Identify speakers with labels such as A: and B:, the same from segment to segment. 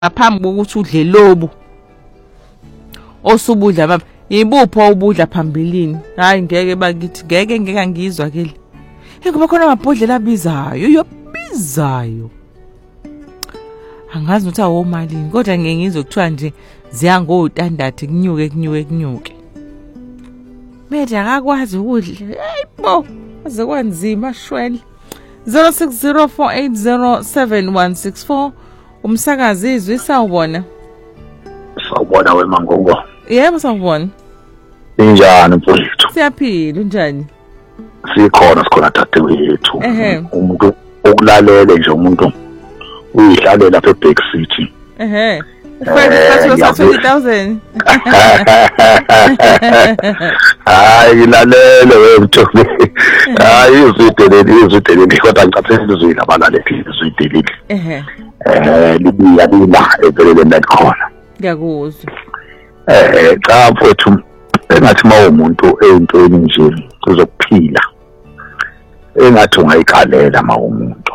A: ngaphambi kokuthi udle lobu osubudla baba ibupho ubudla phambilini hayi ngeke bakithi ngeke ngizwa kele ngoba khona amabhodlela abizayo yobizayo angazi ukuthi awomalini kodwa ngeke ngizokuthiwa nje ziya ngotandard kunyuke manje akakwazi ukudla hayibo aze kwanzima shwele 0604807164 umsakazi izwi sawubona
B: wemangongo.
A: Yebo sawubona.
B: Injani mfowethu?
A: Siyaphila unjani?
B: Sikhona tata wethu. Umuntu okulalele nje umuntu uyihlale lapha eBack City.
A: Fethu 20,000.
B: Hayi lalele wethu. Hayi izwiteleli kodwa ngicathele izwila abalaleli izwiteleli. Libuya lila evelele nakhona.
A: Ngiyakuzwa.
B: Cha mfowethu engathi mawumuntu eyintweni nje uzokuphila. Engathi ungayikalela mawumuntu.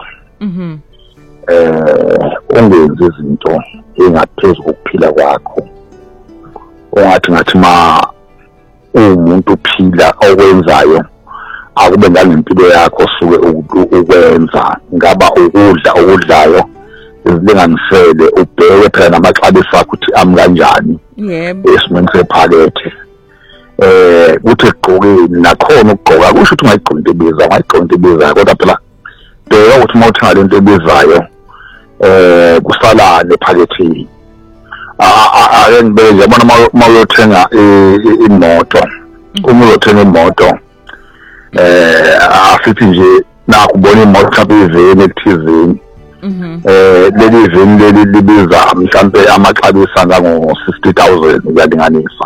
B: Ungenza izinto engaphezulu kokuphila kwakho. Ngathi umuntu uphila okwenzayo akube ngempilo yakho suke ukwenza ngaba ukudlayo izilinganisele ubheke phela namaxabiso akho ukuthi ami kanjani esimweni sephakethe kuthi egqokeni nakhona ukugqoka kusho ukuthi ungayigqoka into ebizayo kodwa phela bheka ukuthi uma uthenga lento ebizayo kusalane ephaketheni ake ngibeke yabona uma uyothenga imoto uma uyothenga imoto asithi nje nakho ubona imoto mhlawumbe iveni ekuthizeni leli veni leli libiza mhlambe amaxabiso angango-60,000 uyalinganisa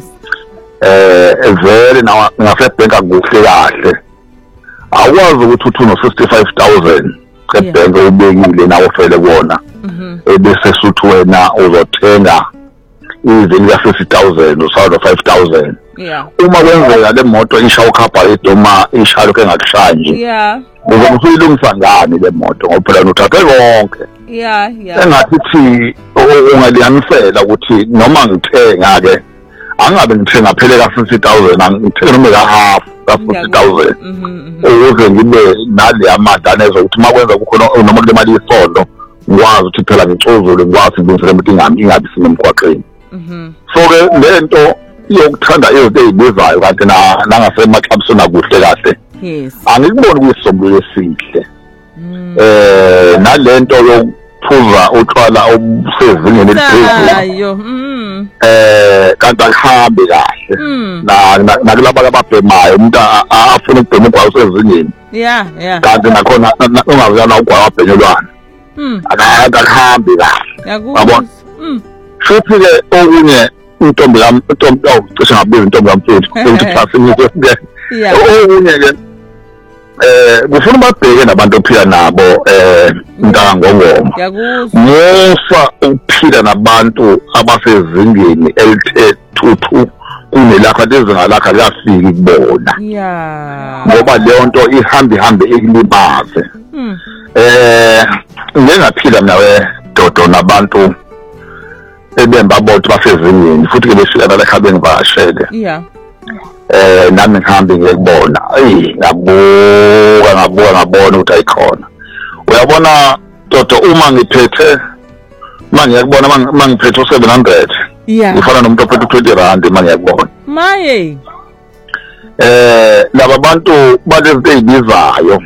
B: vele ngasebhenki akukuhle kahle awukwazi ukuthi uthi uno-65,000 ebhenki ubekile nawe ufele kuwona ebese suthi wena uzothenga iveni ka-50,000 usawulo 5,000 uma kwenzeka le moto ishaya ukhabhaleti noma ishaya lokhu engakushayi nje uzokuyilungisa ngani le moto ngoba phela uthathe konke engathi ungalinganisela ukuthi noma ngithenga-ke angabe ngithenga phele ka-50,000 ngithenge noma ka-half ka-50,000 ukuze ngibe naleya madana ezokuthi uma kwenza kukhona noma kule mali yesondo ngikwazi ukuthi phela ngicuzule ngikwazi ngilungisele ukuthi ingabi sinemgwaqeni so-ke lento yokuthanda izinto ezibizayo kanti nangasemaxabisweni akuhle kahle angikuboni kuyisisombululo esihle nalento yokuphuza utshwala obusezingeni eliphezulu kanti akuhambi kahle nakulaba ababhemayo umuntu afuna ukubhema ugwayi usezingeni kanti nakhona ungazana ugwayi wabhenyelwana akuhambi kahle yabona futhi-ke okunye intombi cishe ngabiza intombi kamfethu ukuthi classini okunye-ke kufuna babheke nabantu ophila nabo ntangongoma musa ukuphila nabantu abasezingeni elithe thuthu kunelakho lezinga lakho liyafika kubona ngoba leyo nto ihambe ikulimaze ngingaphila nawe dodo nabantu ebemba bonke basezingeni futhi-ke befika nalekhabeni bashele nami ngihambe ngiyekubona ngabona ukuthi ayikhona uyabona dodo uma ngiphethe uma ngiphethe u-700 ngifana nomuntu ophethe u-20 rand uma ngiyakubona
A: maye
B: laba bantu balezinto ey'bizayo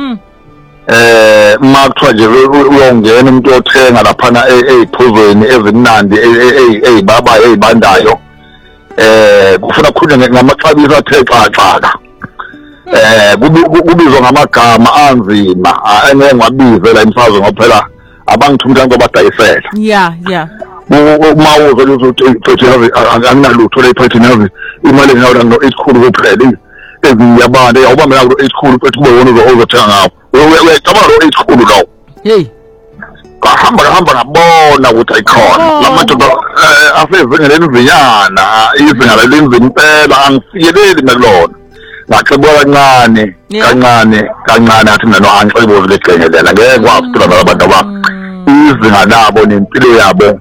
B: uma kuthiwa nje uyongena umuntu yothenga laphana ey'phuzweni ezimnandi ey'babayo ey'bandayo kufuna kukhulunywe ngamaxabiso athe xaxaka kubizwa ngamagama anzima engeke ngiwabize la emsazweni ngoba phela abangithumelanga babadayisela uma uzwe ukuthi anginalutho la ephethini yazi imali enginayo no-8 kuphela eziyabanda awubambe nalo 8 futhi kube wona uzothenga ngawo uyacabanga lo 8 lawo kahamba ngabona ukuthi ayikhona lamadoda asezingeni elivinyana izinga lelinzima impela angifikeleli nakulona ngaxebuka kancane athi mina no angixebozi legcengelela ngeke kwazi ukuthi abantu izinga labo nempilo yabo